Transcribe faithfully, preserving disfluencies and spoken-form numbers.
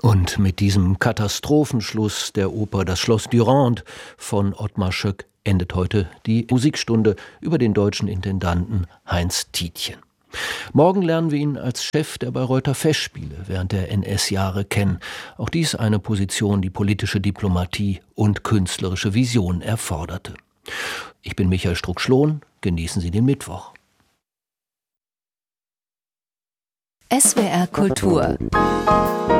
Und mit diesem Katastrophenschluss der Oper Das Schloss Durande von Ottmar Schöck endet heute die Musikstunde über den deutschen Intendanten Heinz Tietjen. Morgen lernen wir ihn als Chef der Bayreuther Festspiele während der N S-Jahre kennen. Auch dies eine Position, die politische Diplomatie und künstlerische Vision erforderte. Ich bin Michael Strunk-Schlohn. Genießen Sie den Mittwoch. S W R Kultur